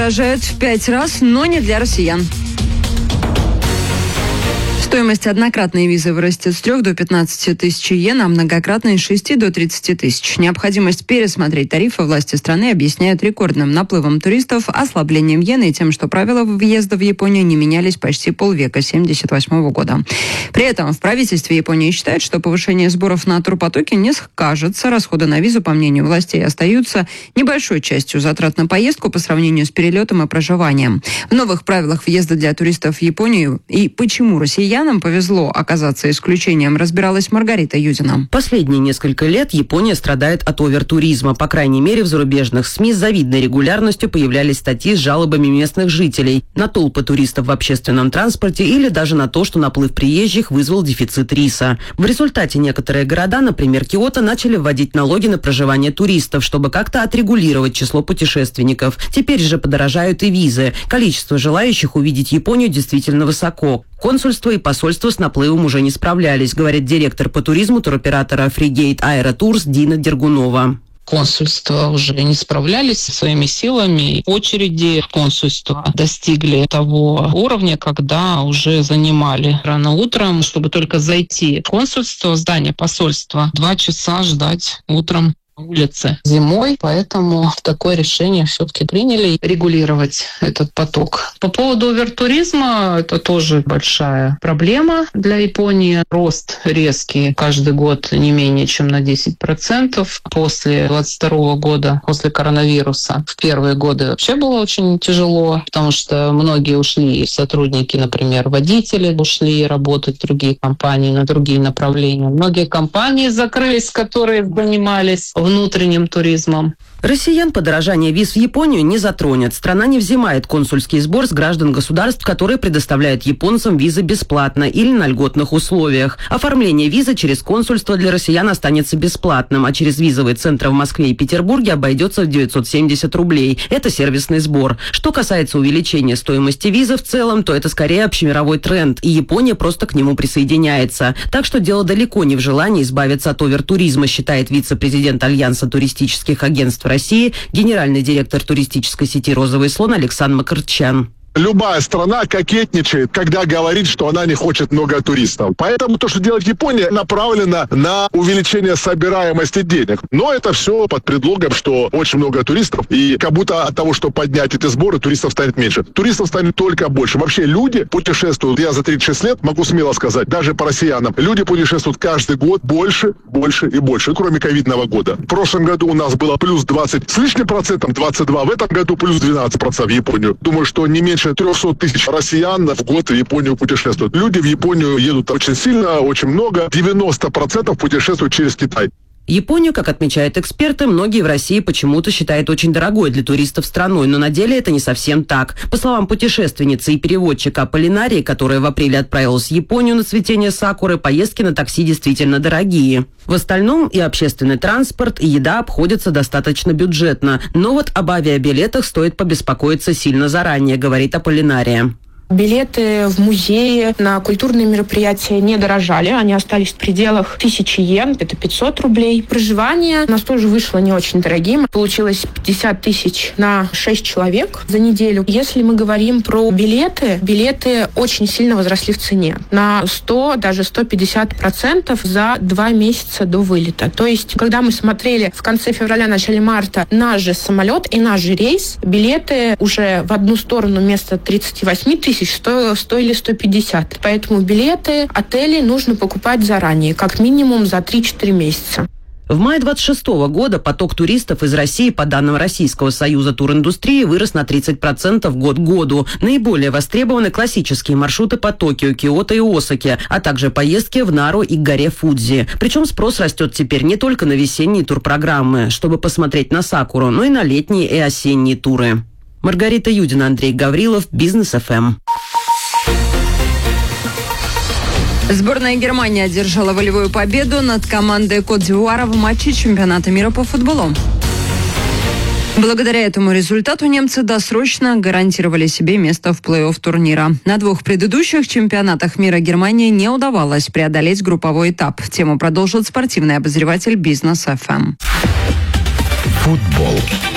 подорожают в 5 раз, но не для россиян. Стоимость однократной визы вырастет с 3 до 15 тысяч йен, а многократной с 6 до 30 тысяч. Необходимость пересмотреть тарифы власти страны объясняют рекордным наплывом туристов, ослаблением йены и тем, что правила въезда в Японию не менялись почти полвека, с 1978 года. При этом в правительстве Японии считают, что повышение сборов на турпотоки не скажется. Расходы на визу, по мнению властей, остаются небольшой частью затрат на поездку по сравнению с перелетом и проживанием. В новых правилах въезда для туристов в Японию и почему россиянам повезло оказаться исключением, разбиралась Маргарита Юдина. Последние несколько лет Япония страдает от овертуризма. По крайней мере, в зарубежных СМИ с завидной регулярностью появлялись статьи с жалобами местных жителей на толпы туристов в общественном транспорте или даже на то, что наплыв приезжих вызвал дефицит риса. В результате некоторые города, например, Киото, начали вводить налоги на проживание туристов, чтобы как-то отрегулировать число путешественников. Теперь же подорожают и визы. Количество желающих увидеть Японию действительно высоко. Консульство и посольство с наплывом уже не справлялись, говорит директор по туризму туроператора Frigate Aerotours Дина Дергунова. Консульства уже не справлялись со своими силами. Очереди в консульство достигли того уровня, когда уже занимали рано утром, чтобы только зайти в консульство, в здание посольства, 2 часа ждать утром улицы зимой, поэтому такое решение все-таки приняли регулировать этот поток. По поводу овертуризма, это тоже большая проблема для Японии. Рост резкий каждый год не менее чем на 10%. После 2022 года, после коронавируса, в первые годы вообще было очень тяжело, потому что многие ушли, сотрудники, например, водители ушли работать в другие компании, на другие направления. Многие компании закрылись, которые занимались внутренним туризмом. Россиян подорожание виз в Японию не затронет. Страна не взимает консульский сбор с граждан государств, которые предоставляют японцам визы бесплатно или на льготных условиях. Оформление визы через консульство для россиян останется бесплатным, а через визовые центры в Москве и Петербурге обойдется в 970 рублей. Это сервисный сбор. Что касается увеличения стоимости визы в целом, то это скорее общемировой тренд, и Япония просто к нему присоединяется. Так что дело далеко не в желании избавиться от овертуризма, считает вице-президент Альянса туристических агентств России, генеральный директор туристической сети «Розовый слон» Александр Макарчан. Любая страна кокетничает, когда говорит, что она не хочет много туристов. Поэтому то, что делает Япония, направлено на увеличение собираемости денег. Но это все под предлогом, что очень много туристов, и как будто от того, что поднять эти сборы, туристов станет меньше. Туристов станет только больше. Вообще люди путешествуют, я за 36 лет могу смело сказать, даже по россиянам, люди путешествуют каждый год больше, больше и больше, кроме ковидного года. В прошлом году у нас было плюс 20 с лишним процентом, 22, в этом году плюс 12% в Японию. Думаю, что не меньше 300 тысяч россиян в год в Японию путешествуют. Люди в Японию едут очень сильно, очень много. 90% путешествуют через Китай. Японию, как отмечают эксперты, многие в России почему-то считают очень дорогой для туристов страной, но на деле это не совсем так. По словам путешественницы и переводчика Аполлинарии, которая в апреле отправилась в Японию на цветение сакуры, поездки на такси действительно дорогие. В остальном и общественный транспорт, и еда обходятся достаточно бюджетно. Но вот об авиабилетах стоит побеспокоиться сильно заранее, говорит Аполлинария. Билеты в музеи на культурные мероприятия не дорожали. Они остались в пределах 1000 йен, это 500 рублей. Проживание у нас тоже вышло не очень дорогим. Получилось 50 тысяч на 6 человек за неделю. Если мы говорим про билеты очень сильно возросли в цене. На 100, даже 150% за 2 месяца до вылета. То есть, когда мы смотрели в конце февраля, начале марта наш же самолет и наш же рейс, билеты уже в одну сторону вместо 38 тысяч стоили 150. Поэтому билеты, отели нужно покупать заранее, как минимум за 3-4 месяца. В мае 26 года поток туристов из России, по данным Российского союза туриндустрии, вырос на 30% год к году. Наиболее востребованы классические маршруты по Токио, Киото и Осаке, а также поездки в Нару и к горе Фудзи. Причем спрос растет теперь не только на весенние турпрограммы, чтобы посмотреть на сакуру, но и на летние и осенние туры. Маргарита Юдина, Андрей Гаврилов, Бизнес ФМ. Сборная Германии одержала волевую победу над командой Кот-д'Ивуара в матче чемпионата мира по футболу. Благодаря этому результату немцы досрочно гарантировали себе место в плей-офф турнира. На 2 предыдущих чемпионатах мира Германии не удавалось преодолеть групповой этап. Тему продолжит спортивный обозреватель Бизнес ФМ. Футбол.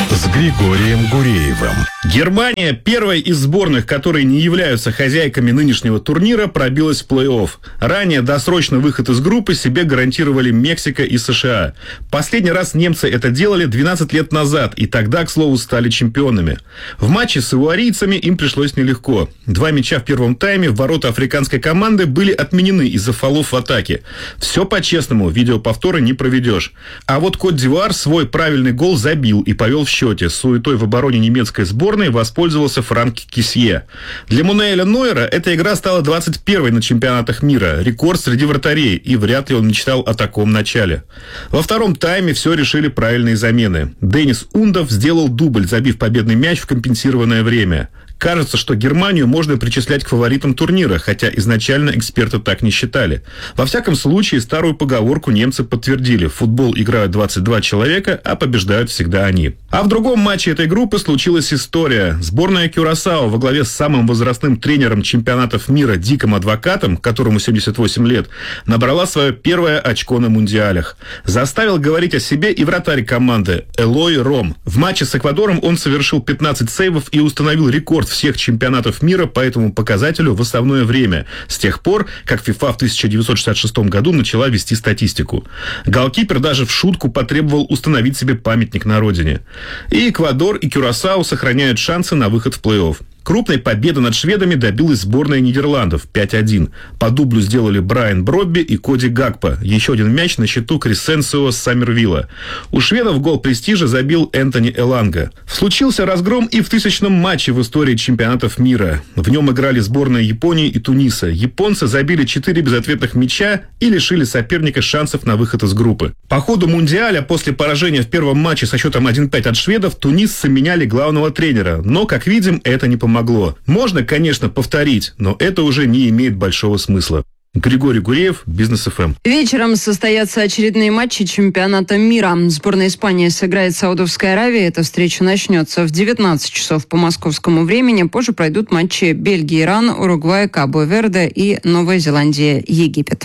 с Григорием Гуреевым. Германия, первая из сборных, которые не являются хозяйками нынешнего турнира, пробилась в плей-офф. Ранее досрочный выход из группы себе гарантировали Мексика и США. Последний раз немцы это делали 12 лет назад, и тогда, к слову, стали чемпионами. В матче с ивуарийцами им пришлось нелегко. 2 мяча в первом тайме в ворота африканской команды были отменены из-за фолов в атаке. Все по-честному, видеоповторы не проведешь. А вот Кот-д'Ивуар свой правильный гол забил и повел в счете. Суетой в обороне немецкой сборной воспользовался Франк Кисье. Для Мануэля Нойера эта игра стала 21-й на чемпионатах мира, рекорд среди вратарей, и вряд ли он мечтал о таком начале. Во втором тайме все решили правильные замены. Денис Ундов сделал дубль, забив победный мяч в компенсированное время. Кажется, что Германию можно причислять к фаворитам турнира, хотя изначально эксперты так не считали. Во всяком случае, старую поговорку немцы подтвердили: в футбол играют 22 человека, а побеждают всегда они. А в другом матче этой группы случилась история. Сборная Кюрасао во главе с самым возрастным тренером чемпионатов мира Диком Адвокатом, которому 78 лет, набрала свое первое очко на мундиалях. Заставил говорить о себе и вратарь команды Элой Ром. В матче с Эквадором он совершил 15 сейвов и установил рекорд всех чемпионатов мира по этому показателю в основное время, с тех пор, как FIFA в 1966 году начала вести статистику. Голкипер даже в шутку потребовал установить себе памятник на родине. И Эквадор, и Кюрасао сохраняют шансы на выход в плей-офф. Крупной победы над шведами добилась сборная Нидерландов 5-1. По дублю сделали Брайан Бробби и Коди Гакпо. Еще один мяч на счету Крисенсио Саммервилла. У шведов гол престижа забил Энтони Эланга. Случился разгром и в 1000-м матче в истории чемпионатов мира. В нем играли сборные Японии и Туниса. Японцы забили 4 безответных мяча и лишили соперника шансов на выход из группы. По ходу мундиаля, после поражения в первом матче со счетом 1-5 от шведов, тунисцы меняли главного тренера. Но, как видим, это не помогло. Можно, конечно, повторить, но это уже не имеет большого смысла. Григорий Гуреев, Бизнес ФМ. Вечером состоятся очередные матчи чемпионата мира. Сборная Испании сыграет с Саудовской Аравией. Эта встреча начнется в 19 часов по московскому времени. Позже пройдут матчи Бельгия, Иран, Уругвай, Кабо-Верде и Новая Зеландия, Египет.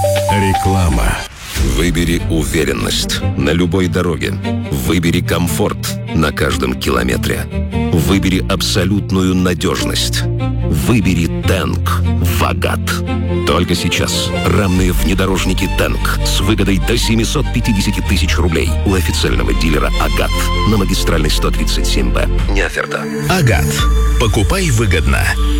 Реклама. Выбери уверенность на любой дороге. Выбери комфорт на каждом километре. Выбери абсолютную надежность. Выбери Тэнк Вагат. Только сейчас рамные внедорожники Тэнк с выгодой до 750 тысяч рублей у официального дилера Агат на магистральной 137Б. Не оферта. Агат. Покупай выгодно.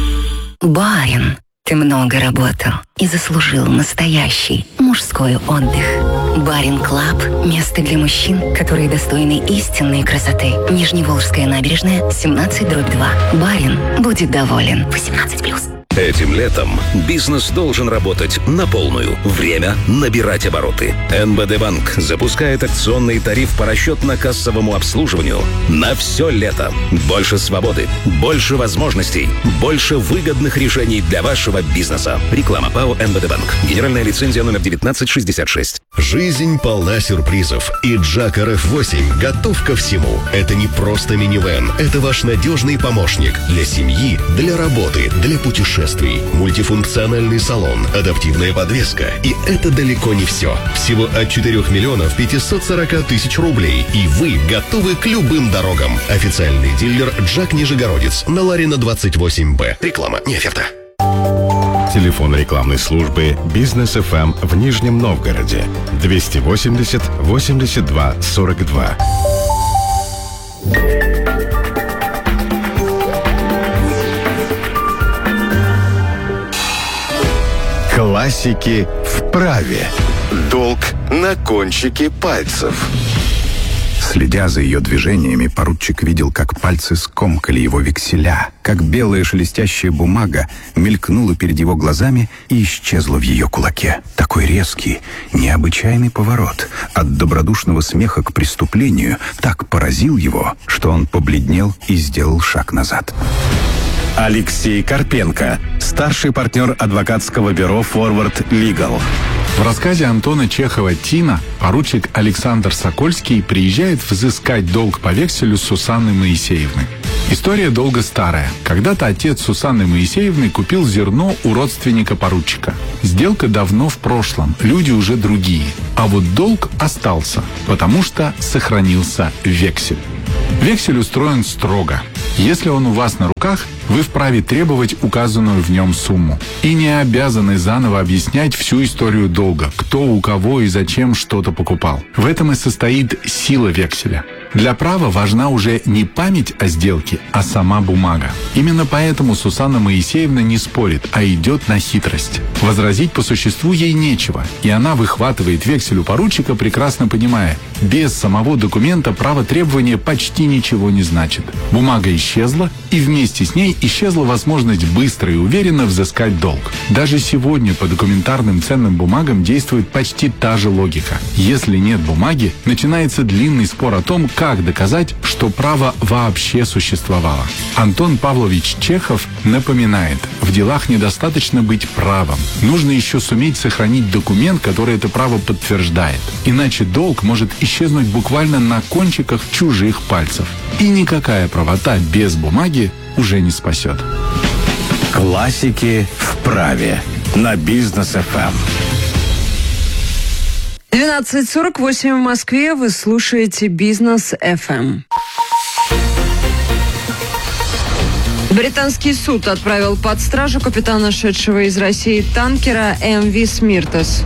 Барин, ты много работал и заслужил настоящий мужской отдых. Барин Клаб – место для мужчин, которые достойны истинной красоты. Нижневолжская набережная, 17/2. Барин будет доволен. 18+. Этим летом бизнес должен работать на полную. Время набирать обороты. НБД Банк запускает акционный тариф по расчетно-кассовому обслуживанию на все лето. Больше свободы, больше возможностей, больше выгодных решений для вашего бизнеса. Реклама ПАО НБД Банк. Генеральная лицензия номер 1966. Жизнь полна сюрпризов, и Джак RF8 готов ко всему. Это не просто минивэн, это ваш надежный помощник для семьи, для работы, для путешествий. Мультифункциональный салон, адаптивная подвеска. И это далеко не все. Всего от 4 миллионов 540 тысяч рублей. И вы готовы к любым дорогам. Официальный дилер Джак Нижегородец на Ларина 28Б. Реклама не оферта. Телефон рекламной службы Бизнес ФМ в Нижнем Новгороде 280 82 42. Классики в праве. Долг на кончике пальцев. Следя за ее движениями, поручик видел, как пальцы скомкали его векселя, как белая шелестящая бумага мелькнула перед его глазами и исчезла в ее кулаке. Такой резкий, необычайный поворот от добродушного смеха к преступлению так поразил его, что он побледнел и сделал шаг назад. Алексей Карпенко, старший партнер адвокатского бюро «Форвард Лигал». В рассказе Антона Чехова «Тина» поручик Александр Сокольский приезжает взыскать долг по векселю Сусанны Моисеевны. История долга старая. Когда-то отец Сусанны Моисеевны купил зерно у родственника поручика. Сделка давно в прошлом, люди уже другие. А вот долг остался, потому что сохранился вексель. Вексель устроен строго. Если он у вас на руках, вы вправе требовать указанную в нем сумму. И не обязаны заново объяснять всю историю долга, кто у кого и зачем что-то покупал. В этом и состоит сила векселя. Для права важна уже не память о сделке, а сама бумага. Именно поэтому Сусанна Моисеевна не спорит, а идет на хитрость. Возразить по существу ей нечего, и она выхватывает вексель у поручика, прекрасно понимая, без самого документа право требования почти ничего не значит. Бумага исчезла, и вместе с ней исчезла возможность быстро и уверенно взыскать долг. Даже сегодня по документарным ценным бумагам действует почти та же логика. Если нет бумаги, начинается длинный спор о том, как доказать, что право вообще существовало. Антон Павлович Чехов напоминает, в делах недостаточно быть правом. Нужно еще суметь сохранить документ, который это право подтверждает. Иначе долг может исчезнуть буквально на кончиках чужих пальцев. И никакая правота без бумаги уже не спасет. Классики в праве на Бизнес ФМ. 12:48 в Москве. Вы слушаете Бизнес ФМ. Британский суд отправил под стражу капитана, шедшего из России танкера МВ «Смиртос».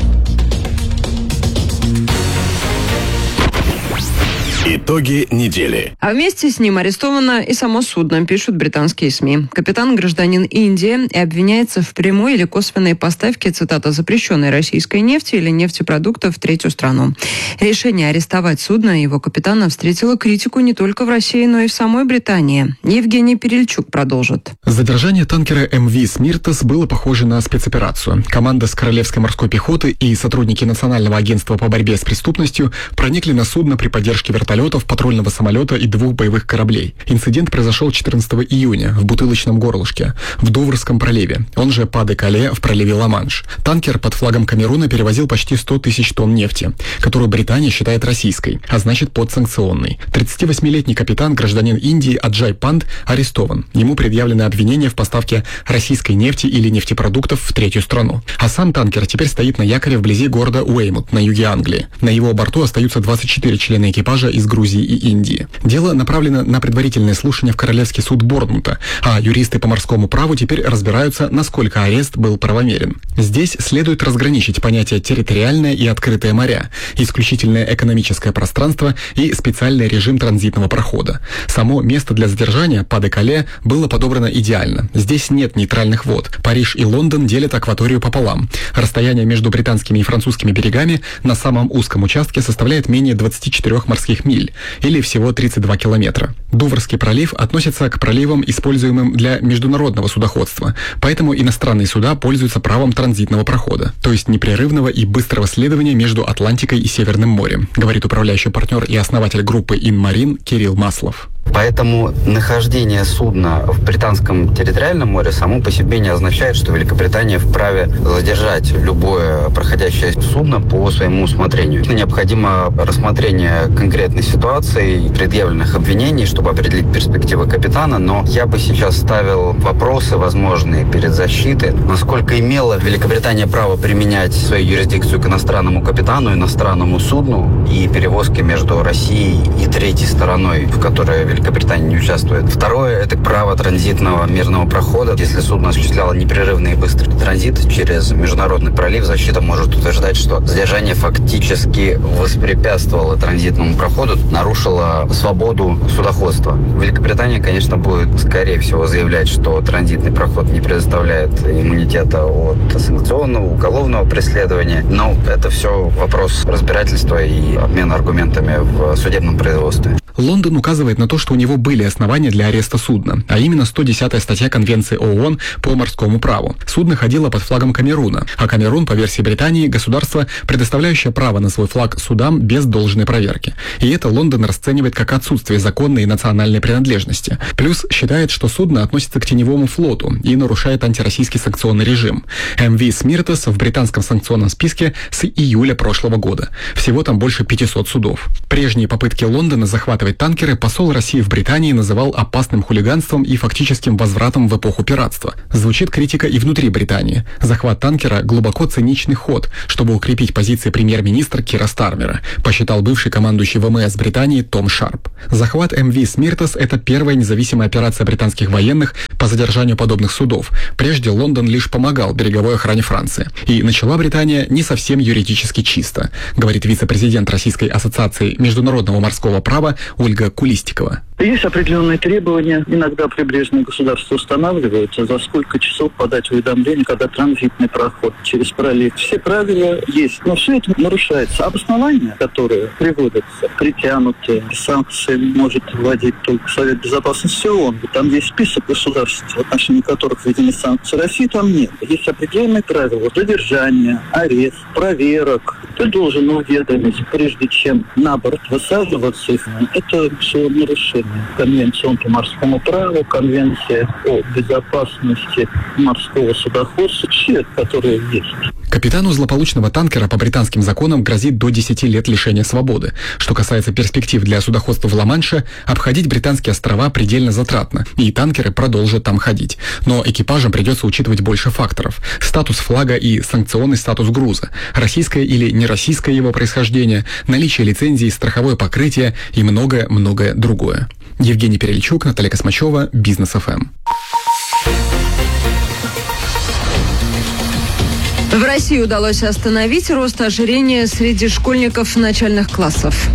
Итоги недели. А вместе с ним арестовано и само судно, пишут британские СМИ. Капитан – гражданин Индии и обвиняется в прямой или косвенной поставке, цитата, запрещенной российской нефти или нефтепродуктов в третью страну. Решение арестовать судно и его капитана встретило критику не только в России, но и в самой Британии. Евгений Перельчук продолжит. Задержание танкера МВ «Смиртос» было похоже на спецоперацию. Команда с Королевской морской пехоты и сотрудники Национального агентства по борьбе с преступностью проникли на судно при поддержке вертолетов, патрульного самолета и 2 боевых кораблей. Инцидент произошел 14 июня в Бутылочном горлышке, в Дуврском проливе, он же Па-де-Кале в проливе Ла-Манш. Танкер под флагом Камеруна перевозил почти 100 тысяч тонн нефти, которую Британия считает российской, а значит подсанкционной. 38-летний капитан, гражданин Индии Аджай Панд, арестован. Ему предъявлены обвинения в поставке российской нефти или нефтепродуктов в третью страну. А сам танкер теперь стоит на якоре вблизи города Уэймут на юге Англии. На его борту остаются 24 члена экипажа из Грузии и Индии. Дело направлено на предварительное слушание в Королевский суд Борнмута, а юристы по морскому праву теперь разбираются, насколько арест был правомерен. Здесь следует разграничить понятия территориальное и открытое моря, исключительное экономическое пространство и специальный режим транзитного прохода. Само место для задержания, Па-де-Кале, было подобрано идеально. Здесь нет нейтральных вод. Париж и Лондон делят акваторию пополам. Расстояние между британскими и французскими берегами на самом узком участке составляет менее 24 морских миль, или всего 32 километра. Дуврский пролив относится к проливам, используемым для международного судоходства, поэтому иностранные суда пользуются правом транзитного прохода, то есть непрерывного и быстрого следования между Атлантикой и Северным морем, говорит управляющий партнер и основатель группы Инмарин Кирилл Маслов. Поэтому нахождение судна в британском территориальном море само по себе не означает, что Великобритания вправе задержать любое проходящее судно по своему усмотрению. Необходимо рассмотрение конкретной ситуации, предъявленных обвинений, чтобы определить перспективы капитана, но я бы сейчас ставил вопросы возможные перед защитой. Насколько имела Великобритания право применять свою юрисдикцию к иностранному капитану, иностранному судну и перевозке между Россией и третьей стороной, в которой Великобритания не участвует. Второе – это право транзитного мирного прохода. Если судно осуществляло непрерывный и быстрый транзит через международный пролив, защита может утверждать, что задержание фактически воспрепятствовало транзитному проходу, нарушило свободу судоходства. Великобритания, конечно, будет, скорее всего, заявлять, что транзитный проход не предоставляет иммунитета от санкционного, уголовного преследования. Но это все вопрос разбирательства и обмена аргументами в судебном производстве. Лондон указывает на то, что у него были основания для ареста судна, а именно 110-я статья Конвенции ООН по морскому праву. Судно ходило под флагом Камеруна, а Камерун, по версии Британии, государство, предоставляющее право на свой флаг судам без должной проверки. И это Лондон расценивает как отсутствие законной и национальной принадлежности. Плюс считает, что судно относится к теневому флоту и нарушает антироссийский санкционный режим. МВ «Смиртос» в британском санкционном списке с июля прошлого года. Всего там больше 500 судов. Прежние попытки Лондона захватывать захватывать танкеры посол России в Британии называл опасным хулиганством и фактическим возвратом в эпоху пиратства. Звучит критика и внутри Британии. Захват танкера – глубоко циничный ход, чтобы укрепить позиции премьер-министра Кира Стармера, посчитал бывший командующий ВМС Британии Том Шарп. Захват МВ «Смиртес» – это первая независимая операция британских военных по задержанию подобных судов. Прежде Лондон лишь помогал береговой охране Франции. И начала Британия не совсем юридически чисто, говорит вице-президент Российской ассоциации международного морского права Ольга Кулистикова. Есть определенные требования. Иногда прибрежные государства устанавливаются, за сколько часов подать уведомление, когда транзитный проход через пролив. Все правила есть, но все это нарушается. Обоснования, которые приводятся, притянуты, санкции может вводить только Совет Безопасности ООН. Там есть список государств, в отношении которых введены санкции. России там нет. Есть определенные правила задержания, арест, проверок. Ты должен уведомить, прежде чем на борт высаживаться. Это все нарушение. Конвенция по морскому праву, Конвенция о безопасности морского судоходства, все, которые есть. Капитану злополучного танкера по британским законам грозит до 10 лет лишения свободы. Что касается перспектив для судоходства в Ла-Манше, обходить британские острова предельно затратно, и танкеры продолжат там ходить. Но экипажам придется учитывать больше факторов. Статус флага и санкционный статус груза, российское или нероссийское его происхождение, наличие лицензии, страховое покрытие и многое-многое другое. Евгений Перельчук, Наталья Космачева, Бизнес ФМ. В России удалось остановить рост ожирения среди школьников начальных классов.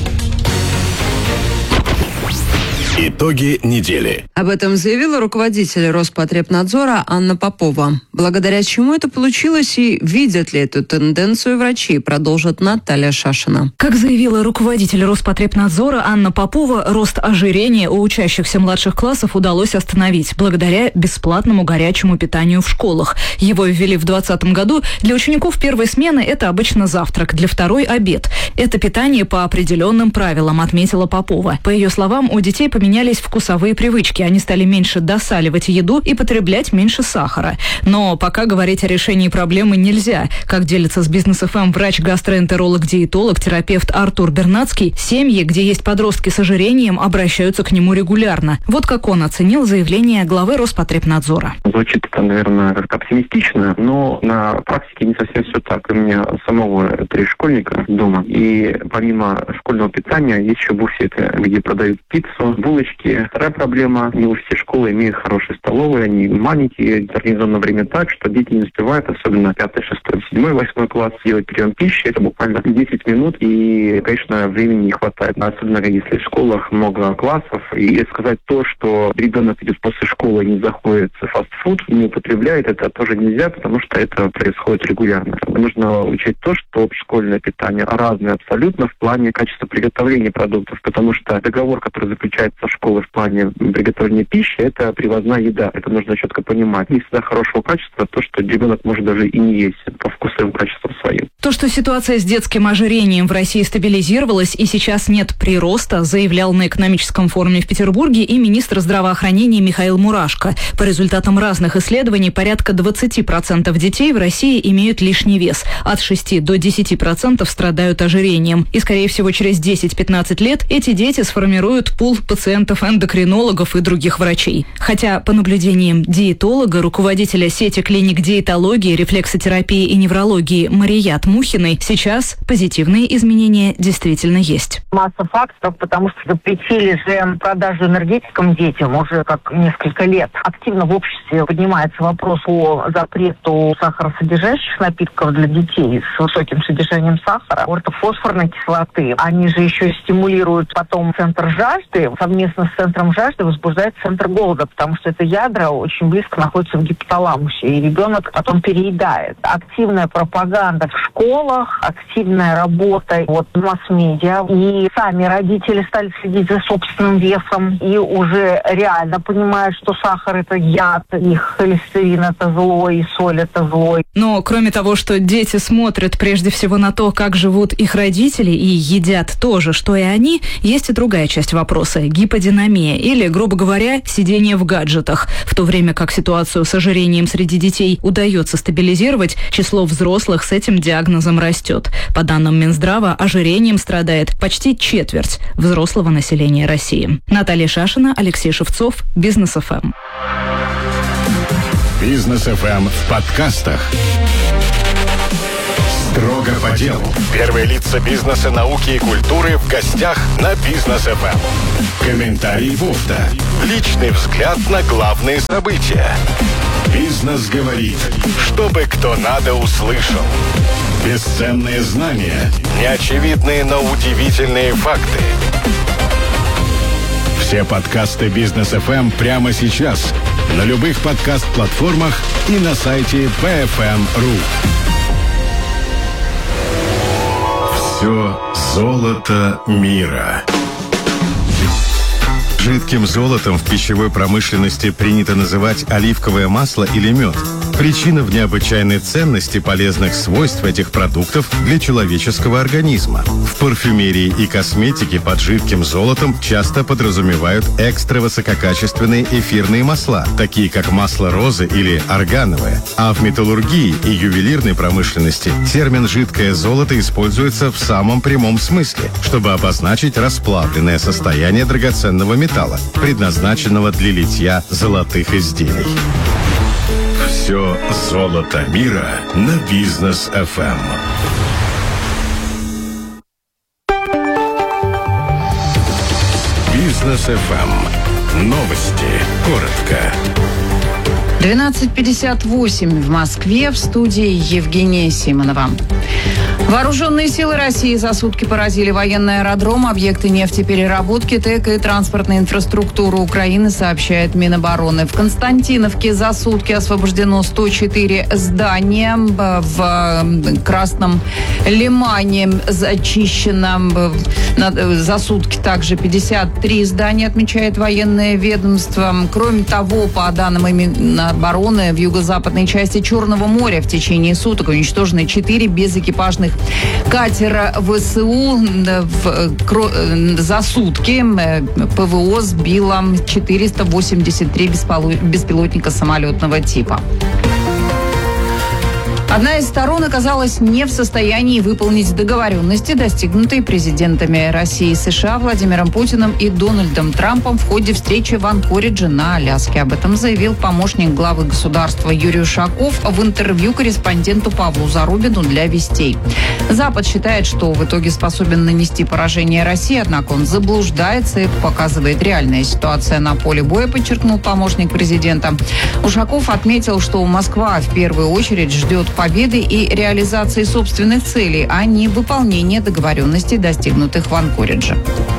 Итоги недели. Об этом заявила руководитель Роспотребнадзора Анна Попова. Благодаря чему это получилось и видят ли эту тенденцию врачи, продолжит Наталья Шашина. Как заявила руководитель Роспотребнадзора Анна Попова, рост ожирения у учащихся младших классов удалось остановить благодаря бесплатному горячему питанию в школах. Его ввели в 2020 году. Для учеников первой смены это обычно завтрак, для второй – обед. Это питание по определенным правилам, отметила Попова. По ее словам, у детей поменялись вкусовые привычки. Они стали меньше досаливать еду и потреблять меньше сахара. Но пока говорить о решении проблемы нельзя. Как делится с Бизнес ФМ врач-гастроэнтеролог-диетолог, терапевт Артур Бернацкий, семьи, где есть подростки с ожирением, обращаются к нему регулярно. Вот как он оценил заявление главы Роспотребнадзора. Звучит это, наверное, как оптимистично, но на практике не совсем все так. У меня самого 3 школьника дома, и помимо школьного питания есть еще буфеты, где продают пиццу, булочки. Вторая проблема: не все школы имеют хорошие столовые, они маленькие, организовано время так, что дети не успевают, особенно 5, 6, 7, 8 класс, делать прием пищи. Это буквально 10 минут, и, конечно, времени не хватает. Особенно если в школах много классов. И сказать то, что ребенок идет после школы и не заходит в фастфуд, не употребляет, это тоже нельзя, потому что это происходит регулярно. Нужно учесть то, что школьное питание разное абсолютно в плане качества приготовления продуктов, потому что договор, который заключается со школой в плане приготовления пищи, это привозная еда. Это нужно четко понимать. Не всегда хорошего качества то, что ребенок может даже и не есть по вкусовым качествам своим. То, что ситуация с детским ожирением в России стабилизировалась и сейчас нет прироста, заявлял на экономическом форуме в Петербурге и министр здравоохранения Михаил Мурашко. По результатам разных исследований, порядка 20% детей в России имеют лишний вес. От 6 до 10% страдают ожирением. И, скорее всего, через 10-15 лет эти дети сформируют пул пациентов эндокринологов и других врачей. Хотя, по наблюдениям диетолога, руководителя сети клиник диетологии, рефлексотерапии и неврологии Марият Мухиной, сейчас позитивные изменения действительно есть. Масса факторов, потому что запретили же продажу энергетикам детям уже как несколько лет. Активно в обществе поднимается вопрос о запрету сахаросодержащих напитков для детей с высоким содержанием сахара, ортофосфорной кислоты. Они же еще стимулируют потом центр жажды. Совместно с центром жажды возбуждает центр голода, потому что это ядра очень близко находятся в гипоталамусе, и ребенок потом переедает. Активная пропаганда в школах, активная работа в масс-медиа, и сами родители стали следить за собственным весом, и уже реально понимают, что сахар – это яд, и холестерин – это зло, и соль – это зло. Но кроме того, что дети смотрят прежде всего на то, как живут их родители, и едят то же, что и они, есть и другая часть вопроса – гиподинамия или, грубо говоря, сидение в гаджетах. В то время как ситуацию с ожирением среди детей удается стабилизировать, число взрослых с этим диагнозом растет. По данным Минздрава, ожирением страдает почти четверть взрослого населения России. Наталья Шашина, Алексей Шевцов, Бизнес ФМ. Бизнес ФМ в подкастах. Строго по делу. Первые лица бизнеса, науки и культуры в гостях на Бизнес ФМ. Комментарий Вовта. Личный взгляд на главные события. Бизнес говорит, чтобы кто надо услышал. Бесценные знания, неочевидные, но удивительные факты. Все подкасты Бизнес ФМ прямо сейчас на любых подкаст-платформах и на сайте bfm.ru. Все золото мира. Жидким золотом в пищевой промышленности принято называть оливковое масло или мед. Причина в необычайной ценности полезных свойств этих продуктов для человеческого организма. В парфюмерии и косметике под жидким золотом часто подразумевают экстравысококачественные эфирные масла, такие как масло розы или органовое. А в металлургии и ювелирной промышленности термин «жидкое золото» используется в самом прямом смысле, чтобы обозначить расплавленное состояние драгоценного металла, предназначенного для литья золотых изделий. Все золото мира на Бизнес ФМ. Бизнес ФМ. Новости. Коротко. 12:58 в Москве, в студии Евгения Симонова. Вооруженные силы России за сутки поразили военный аэродром, объекты нефтепереработки, ТЭК и транспортной инфраструктуры Украины, сообщает Минобороны. В Константиновке за сутки освобождено 104 здания. В Красном Лимане зачищено за сутки также 53 здания, отмечает военное ведомство. Кроме того, по данным Минобороны, в юго-западной части Черного моря в течение суток уничтожены 4 безэкипажных катера ВСУ. За сутки ПВО сбило 483 беспилотника самолетного типа. Одна из сторон оказалась не в состоянии выполнить договоренности, достигнутые президентами России и США Владимиром Путиным и Дональдом Трампом в ходе встречи в Анкоридже на Аляске. Об этом заявил помощник главы государства Юрий Ушаков в интервью корреспонденту Павлу Зарубину для «Вестей». Запад считает, что в итоге способен нанести поражение России, однако он заблуждается. Это показывает реальная ситуация на поле боя, подчеркнул помощник президента. Ушаков отметил, что Москва в первую очередь ждет победы и реализации собственных целей, а не выполнения договоренностей, достигнутых в Анкоридже.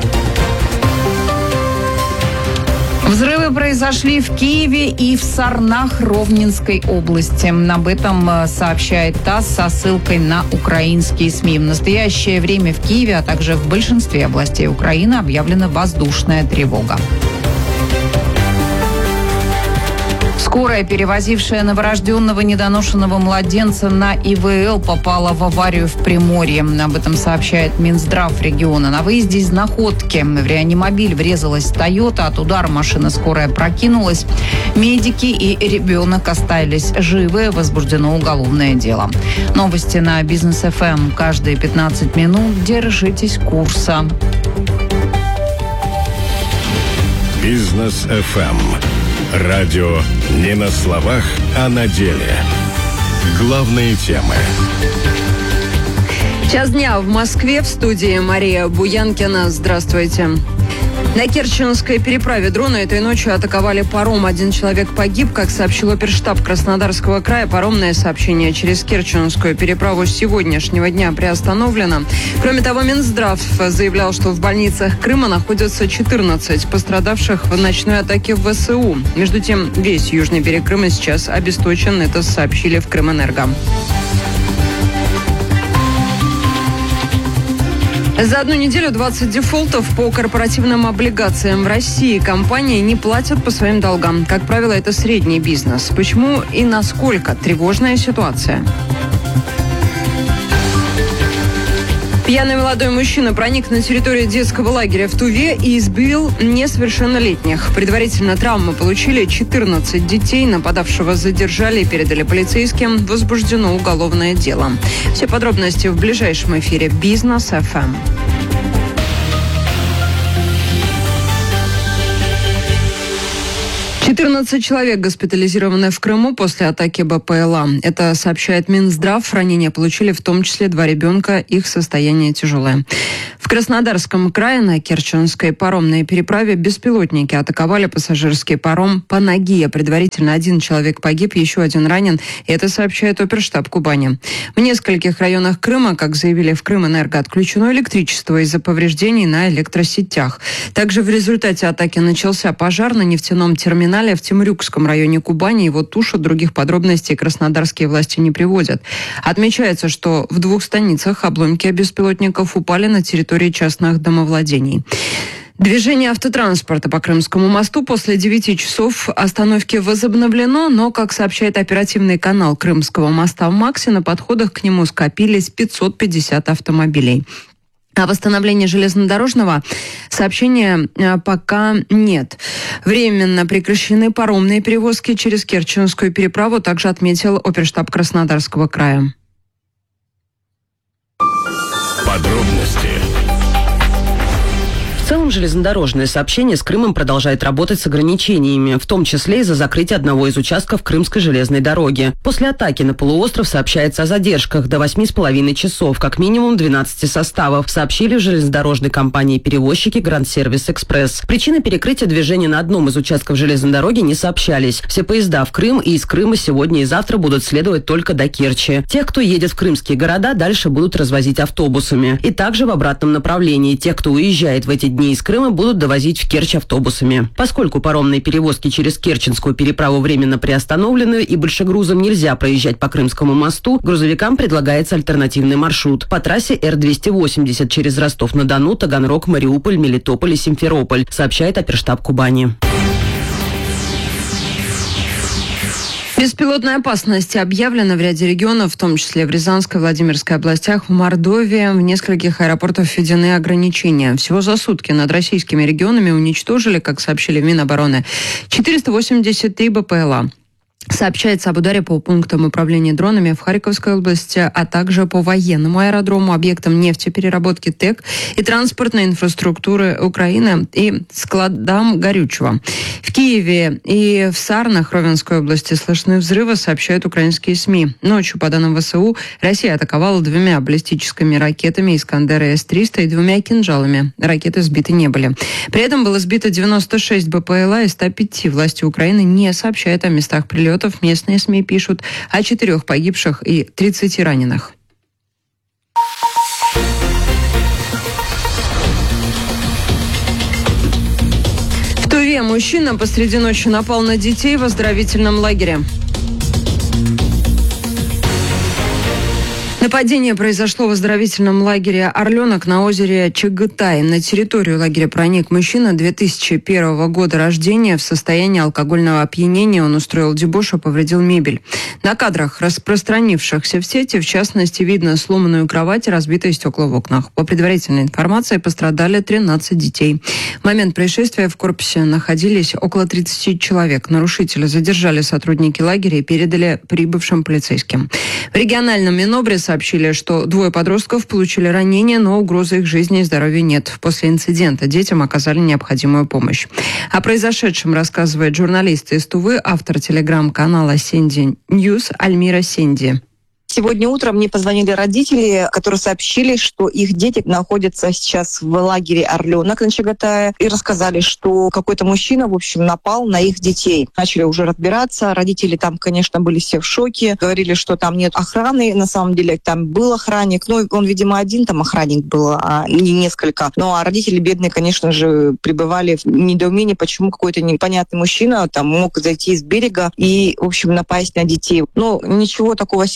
Взрывы произошли в Киеве и в Сарнах Ровненской области. Об этом сообщает ТАСС со ссылкой на украинские СМИ. В настоящее время в Киеве, а также в большинстве областей Украины объявлена воздушная тревога. Скорая, перевозившая новорожденного недоношенного младенца на ИВЛ, попала в аварию в Приморье. Об этом сообщает Минздрав региона. На выезде из Находки в реанимобиль врезалась «Тойота». От удара машина скорая прокинулась. Медики и ребенок остались живы. Возбуждено уголовное дело. Новости на Бизнес ФМ. Каждые 15 минут держитесь курса. Бизнес ФМ. Радио не на словах, а на деле. Главные темы. Час дня в Москве, в студии Мария Буянкина. Здравствуйте. На Керченской переправе дроны этой ночью атаковали паром. 1 человек погиб, как сообщил оперштаб Краснодарского края. Паромное сообщение через Керченскую переправу с сегодняшнего дня приостановлено. Кроме того, Минздрав заявлял, что в больницах Крыма находятся 14 пострадавших в ночной атаке в ВСУ. Между тем, весь южный берег Крыма сейчас обесточен. Это сообщили в Крымэнерго. За одну неделю 20 дефолтов по корпоративным облигациям в России. Компании не платят по своим долгам. Как правило, это средний бизнес. Почему и насколько тревожная ситуация? Пьяный молодой мужчина проник на территорию детского лагеря в Туве и избил несовершеннолетних. Предварительно травмы получили 14 детей. Нападавшего задержали и передали полицейским. Возбуждено уголовное дело. Все подробности в ближайшем эфире «Бизнес ФМ». 14 человек госпитализированы в Крыму после атаки БПЛА. Это сообщает Минздрав. Ранения получили в том числе 2 ребенка. Их состояние тяжелое. В Краснодарском крае на Керченской паромной переправе беспилотники атаковали пассажирский паром по ноге. Предварительно 1 человек погиб, еще 1 ранен. Это сообщает оперштаб Кубани. В нескольких районах Крыма, как заявили в Крымэнерго, отключено электричество из-за повреждений на электросетях. Также в результате атаки начался пожар на нефтяном терминале в Темрюкском районе Кубани. Его тушат. Других подробностей краснодарские власти не приводят. Отмечается, что в 2 станицах обломки беспилотников упали на территории частных домовладений. Движение автотранспорта по Крымскому мосту после 9 часов остановки возобновлено, но, как сообщает оперативный канал Крымского моста в Максе, на подходах к нему скопились 550 автомобилей. О восстановлении железнодорожного сообщения пока нет. Временно прекращены паромные перевозки через Керченскую переправу, также отметил оперштаб Краснодарского края. Подробности. В целом, железнодорожное сообщение с Крымом продолжает работать с ограничениями, в том числе из-за закрытия одного из участков Крымской железной дороги. После атаки на полуостров сообщается о задержках до 8,5 часов, как минимум 12 составов, сообщили в железнодорожной компании-перевозчики Гранд Сервис Экспресс. Причины перекрытия движения на одном из участков железной дороги не сообщались. Все поезда в Крым и из Крыма сегодня и завтра будут следовать только до Керчи. Тех, кто едет в крымские города, дальше будут развозить автобусами. И также в обратном направлении. Тех, кто уезжает в эти дни из Крыма, будут довозить в Керчь автобусами. Поскольку паромные перевозки через Керченскую переправу временно приостановлены и большегрузам нельзя проезжать по Крымскому мосту, грузовикам предлагается альтернативный маршрут по трассе Р-280 через Ростов-на-Дону, Таганрог, Мариуполь, Мелитополь и Симферополь, сообщает оперштаб Кубани. Беспилотная опасность объявлена в ряде регионов, в том числе в Рязанской, Владимирской областях, в Мордовии. В нескольких аэропортах введены ограничения. Всего за сутки над российскими регионами уничтожили, как сообщили в Минобороны, 483 БПЛА. Сообщается об ударе по пунктам управления дронами в Харьковской области, а также по военному аэродрому, объектам нефтепереработки ТЭК и транспортной инфраструктуры Украины и складам горючего. В Киеве и в Сарнах Ровенской области слышны взрывы, сообщают украинские СМИ. Ночью, по данным ВСУ, Россия атаковала 2 баллистическими ракетами «Искандер» С-300 и 2 кинжалами. Ракеты сбиты не были. При этом было сбито 96 БПЛА из 105. Власти Украины не сообщают о местах прилетов. Местные СМИ пишут о 4 погибших и 30 раненых. В Туве мужчина посреди ночи напал на детей в оздоровительном лагере. Нападение произошло в оздоровительном лагере «Орленок» на озере Чагытай. На территорию лагеря проник мужчина 2001 года рождения. В состоянии алкогольного опьянения он устроил дебош и повредил мебель. На кадрах, распространившихся в сети, в частности, видно сломанную кровать и разбитые стекла в окнах. По предварительной информации, пострадали 13 детей. В момент происшествия в корпусе находились около 30 человек. Нарушителя задержали сотрудники лагеря и передали прибывшим полицейским. В региональном Минобре сообщили, что 2 подростков получили ранения, но угрозы их жизни и здоровью нет. После инцидента детям оказали необходимую помощь. О произошедшем рассказывает журналист из Тувы, автор телеграм-канала Сенди Ньюс Альмира Сенди. Сегодня утром мне позвонили родители, которые сообщили, что их дети находятся сейчас в лагере «Орленок» на Чагатае, и рассказали, что какой-то мужчина, в общем, напал на их детей. Начали уже разбираться. Родители там, конечно, были все в шоке. Говорили, что там нет охраны. На самом деле там был охранник. Ну, он, видимо, один там охранник был, а не несколько. Ну, а родители бедные, конечно же, пребывали в недоумении, почему какой-то непонятный мужчина там мог зайти с берега и, в общем, напасть на детей. Ну, ничего такого сильно страшного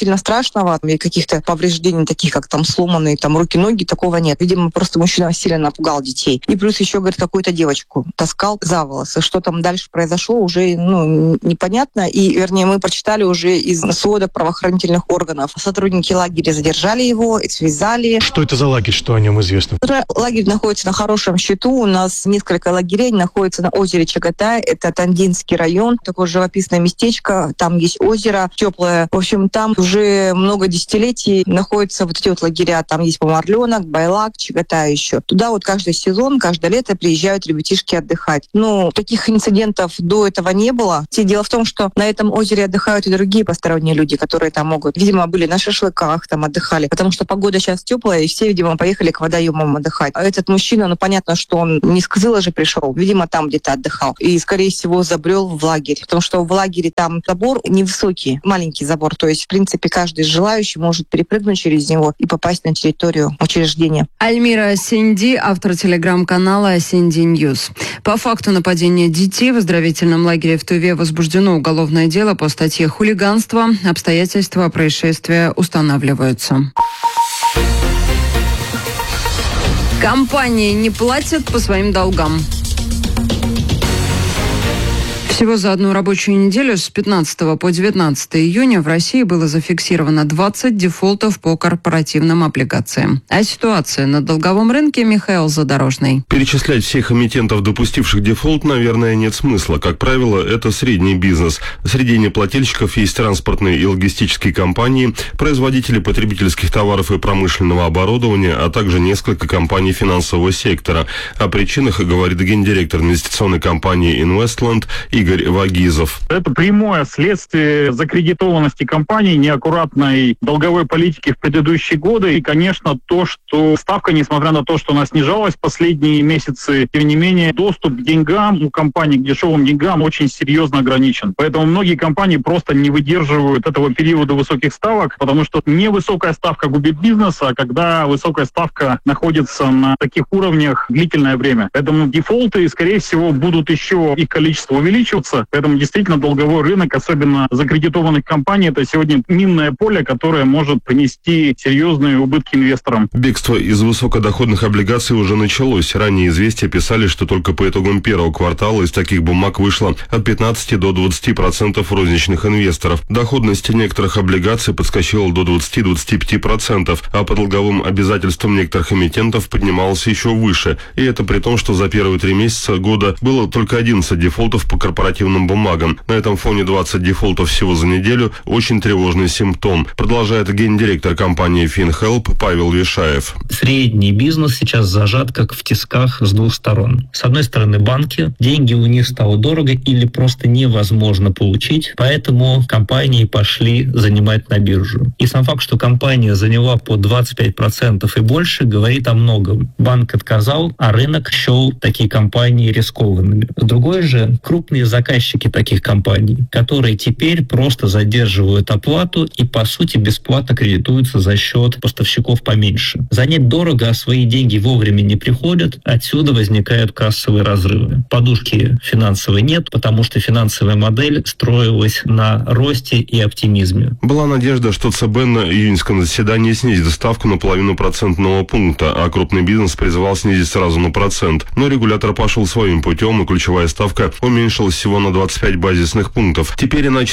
страшного, и каких-то повреждений, таких как там сломанные там руки-ноги, такого нет. Видимо, просто мужчина сильно напугал детей. И плюс еще, говорит, какую-то девочку таскал за волосы. Что там дальше произошло, уже непонятно. И, вернее, мы прочитали уже из сводок правоохранительных органов. Сотрудники лагеря задержали его, связали. Что это за лагерь, что о нем известно? Лагерь находится на хорошем счету. У нас несколько лагерей находится на озере Чагатай. Это Тандинский район. Такое живописное местечко. Там есть озеро теплое. В общем, там уже много десятилетий находятся вот эти вот лагеря. Там есть, по-моему, Орленок, Байлак, Чагатай еще. Туда вот каждый сезон, каждое лето приезжают ребятишки отдыхать. Но таких инцидентов до этого не было. Дело в том, что на этом озере отдыхают и другие посторонние люди, которые там могут. Видимо, были на шашлыках, там отдыхали. Потому что погода сейчас теплая, и все, видимо, поехали к водоемам отдыхать. А этот мужчина, понятно, что он не с Кызыла же пришел. Видимо, там где-то отдыхал. И, скорее всего, забрел в лагерь. Потому что в лагере там забор невысокий, маленький забор. То есть, в принципе, каждый желающий может перепрыгнуть через него и попасть на территорию учреждения. Альмира Синди, автор телеграм-канала Синди Ньюс. По факту нападения детей в оздоровительном лагере в Туве возбуждено уголовное дело по статье «Хулиганство». Обстоятельства происшествия устанавливаются. Компании не платят по своим долгам. Всего за одну рабочую неделю с 15 по 19 июня в России было зафиксировано 20 дефолтов по корпоративным облигациям. А ситуация на долговом рынке Михаил Задорожный. Перечислять всех эмитентов, допустивших дефолт, наверное, нет смысла. Как правило, это средний бизнес. Среди неплательщиков есть транспортные и логистические компании, производители потребительских товаров и промышленного оборудования, а также несколько компаний финансового сектора. О причинах говорит гендиректор инвестиционной компании «Инвестленд» Игорь Вагизов. Это прямое следствие закредитованности компаний, неаккуратной долговой политики в предыдущие годы. И, конечно, то, что ставка, несмотря на то, что она снижалась в последние месяцы, тем не менее, доступ к деньгам у компаний, к дешевым деньгам очень серьезно ограничен. Поэтому многие компании просто не выдерживают этого периода высоких ставок, потому что невысокая ставка губит бизнес, а когда высокая ставка находится на таких уровнях длительное время. Поэтому дефолты, скорее всего, будут еще, их количество увеличиваться. Поэтому действительно долговой рынок, особенно закредитованных компаний, это сегодня минное поле, которое может принести серьезные убытки инвесторам. Бегство из высокодоходных облигаций уже началось. Ранее известия писали, что только по итогам первого квартала из таких бумаг вышло от 15 до 20% розничных инвесторов. Доходность некоторых облигаций подскочила до 20-25%, а по долговым обязательствам некоторых эмитентов поднималась еще выше. И это при том, что за первые 3 месяца года было только 11 дефолтов по корпоративным бумагам. На этом фоне 20 дефолтов всего за неделю – очень тревожный симптом, продолжает гендиректор компании FinHelp Павел Вишаев. Средний бизнес сейчас зажат как в тисках с двух сторон. С одной стороны, банки, деньги у них стало дорого или просто невозможно получить, поэтому компании пошли занимать на биржу. И сам факт, что компания заняла по 25% и больше, говорит о многом. Банк отказал, а рынок счел такие компании рискованными. Другой же – крупные заказчики таких компаний, которые теперь просто задерживают оплату и, по сути, бесплатно кредитуются за счет поставщиков поменьше. Занять дорого, а свои деньги вовремя не приходят, отсюда возникают кассовые разрывы. Подушки финансовой нет, потому что финансовая модель строилась на росте и оптимизме. Была надежда, что ЦБ на июньском заседании снизит ставку на 0,5% пункта, а крупный бизнес призывал снизить сразу на 1%. Но регулятор пошел своим путем, и ключевая ставка уменьшилась всего на 25 базисных пунктов. Теперь на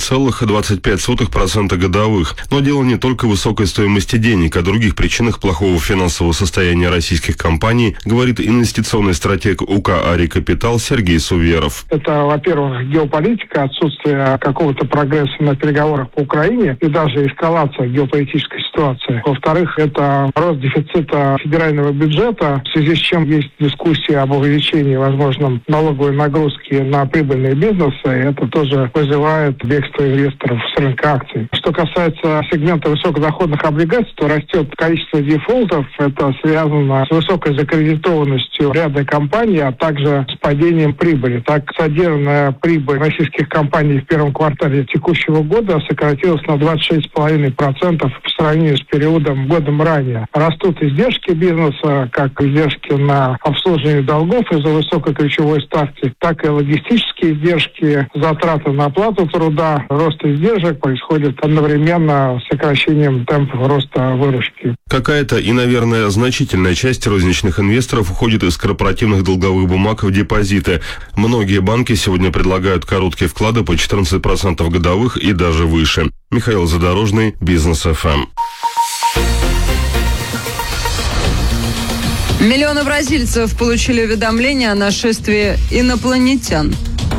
14,25% годовых. Но дело не только в высокой стоимости денег, о других причинах плохого финансового состояния российских компаний, говорит инвестиционный стратег УК «Ари Капитал» Сергей Суверов. Это, во-первых, геополитика, отсутствие какого-то прогресса на переговорах по Украине и даже эскалация геополитической ситуации. Во-вторых, это рост дефицита федерального бюджета, в связи с чем есть дискуссия об увеличении, возможном, налоговой нагрузки на прибыльные бизнесы. Это тоже вызывает бегство инвесторов с рынка акций. Что касается сегмента высокодоходных облигаций, то растет количество дефолтов. Это связано с высокой закредитованностью ряда компаний, а также с падением прибыли. Так, содержанная прибыль российских компаний в первом квартале текущего года сократилась на 26,5% по сравнению сравнению с периодом годом ранее. Растут издержки бизнеса, как издержки на обслуживание долгов из-за высокой ключевой ставки, так и логистические издержки, затраты на оплату труда. Рост издержек происходит одновременно с сокращением темпов роста выручки. Какая-то и, наверное, значительная часть розничных инвесторов уходит из корпоративных долговых бумаг в депозиты. Многие банки сегодня предлагают короткие вклады по 14% годовых и даже выше. Михаил Задорожный, Бизнес ФМ. Миллионы бразильцев получили уведомления о нашествии инопланетян.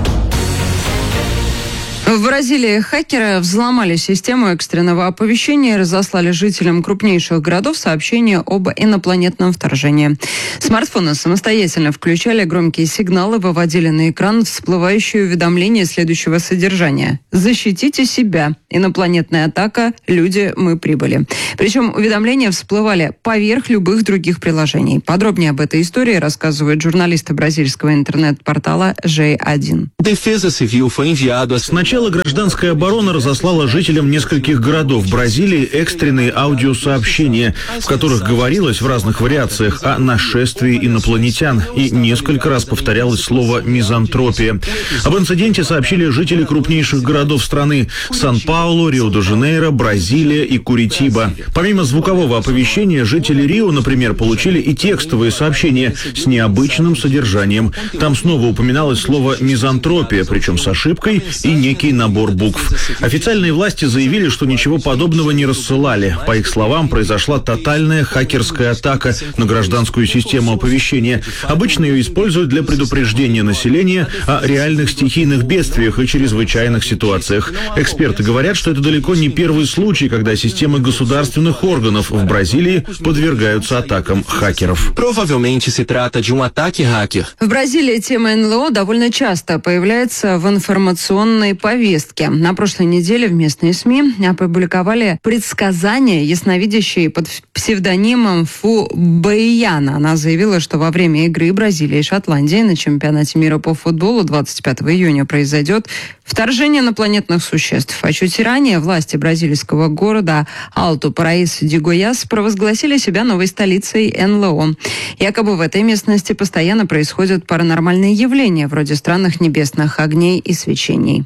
В Бразилии хакеры взломали систему экстренного оповещения и разослали жителям крупнейших городов сообщения об инопланетном вторжении. Смартфоны самостоятельно включали громкие сигналы, выводили на экран всплывающие уведомления следующего содержания. «Защитите себя. Инопланетная атака. Люди, мы прибыли». Причем уведомления всплывали поверх любых других приложений. Подробнее об этой истории рассказывают журналисты бразильского интернет-портала G1. Сначала гражданская оборона разослала жителям нескольких городов Бразилии экстренные аудиосообщения, в которых говорилось в разных вариациях о нашествии инопланетян, и несколько раз повторялось слово «мизантропия». Об инциденте сообщили жители крупнейших городов страны – Сан-Паулу, Рио-де-Жанейро, Бразилия и Куритиба. Помимо звукового оповещения, жители Рио, например, получили и текстовые сообщения с необычным содержанием. Там снова упоминалось слово «мизантропия», причем с ошибкой, и некий набор букв. Официальные власти заявили, что ничего подобного не рассылали. По их словам, произошла тотальная хакерская атака на гражданскую систему оповещения. Обычно ее используют для предупреждения населения о реальных стихийных бедствиях и чрезвычайных ситуациях. Эксперты говорят, что это далеко не первый случай, когда системы государственных органов в Бразилии подвергаются атакам хакеров. В Бразилии тема НЛО довольно часто появляется в информационной повестке. На прошлой неделе в местные СМИ опубликовали предсказания ясновидящей под псевдонимом Фу Бэйяна. Она заявила, что во время игры Бразилии и Шотландии на чемпионате мира по футболу 25 июня произойдет вторжение инопланетных существ. А чуть ранее власти бразильского города Алту-Параис-ди-Гояс провозгласили себя новой столицей НЛО. Якобы в этой местности постоянно происходят паранормальные явления, вроде странных небесных огней и свечений.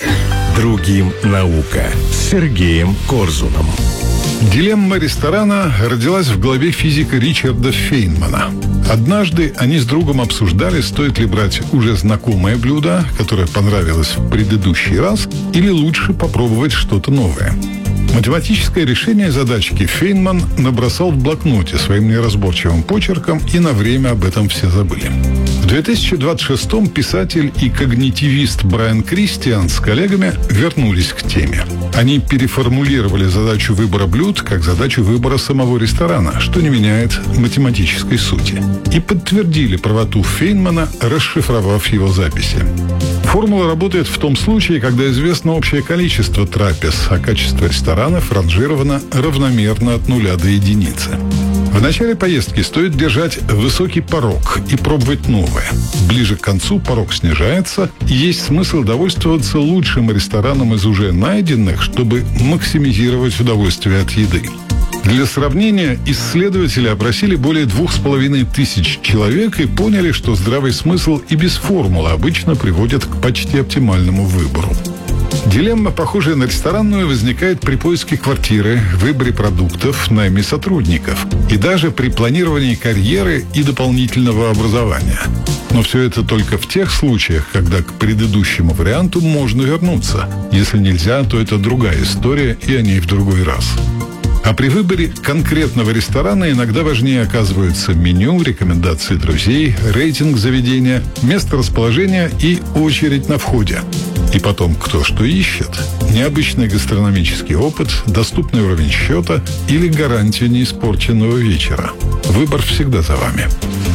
Другим наука с Сергеем Корзуном. Дилемма ресторана родилась в голове физика Ричарда Фейнмана. Однажды они с другом обсуждали, стоит ли брать уже знакомое блюдо, которое понравилось в предыдущий раз, или лучше попробовать что-то новое. Математическое решение задачки Фейнман набросал в блокноте своим неразборчивым почерком, и на время об этом все забыли. В 2026-м писатель и когнитивист Брайан Кристиан с коллегами вернулись к теме. Они переформулировали задачу выбора блюд как задачу выбора самого ресторана, что не меняет математической сути. И подтвердили правоту Фейнмана, расшифровав его записи. Формула работает в том случае, когда известно общее количество трапез, а качество ресторанов ранжировано равномерно от 0 до единицы. В начале поездки стоит держать высокий порог и пробовать новое. Ближе к концу порог снижается, и есть смысл довольствоваться лучшим рестораном из уже найденных, чтобы максимизировать удовольствие от еды. Для сравнения, исследователи опросили более 2500 человек и поняли, что здравый смысл и без формулы обычно приводит к почти оптимальному выбору. Дилемма, похожая на ресторанную, возникает при поиске квартиры, выборе продуктов, найме сотрудников и даже при планировании карьеры и дополнительного образования. Но все это только в тех случаях, когда к предыдущему варианту можно вернуться. Если нельзя, то это другая история, и о ней в другой раз. А при выборе конкретного ресторана иногда важнее оказываются меню, рекомендации друзей, рейтинг заведения, место расположения и очередь на входе. И потом, кто что ищет. Необычный гастрономический опыт, доступный уровень счета или гарантия неиспорченного вечера. Выбор всегда за вами.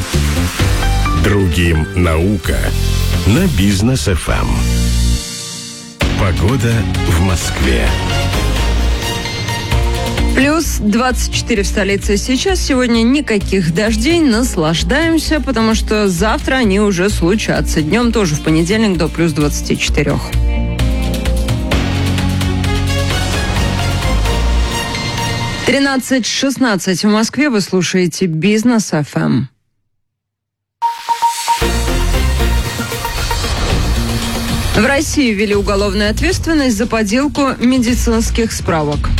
Другим наука на Бизнес ФМ. Погода в Москве. Плюс 24 в столице сейчас. Сегодня никаких дождей. Наслаждаемся, потому что завтра они уже случатся. Днем тоже в понедельник до плюс 24. 13:16 в Москве. Вы слушаете Бизнес ФМ. В России ввели уголовную ответственность за подделку медицинских справок.